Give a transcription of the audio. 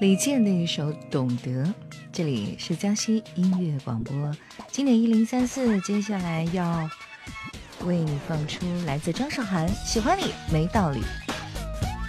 李健的一首《懂得》，这里是江西音乐广播，经典1034，接下来要为你放出来自张韶涵《喜欢你没道理》。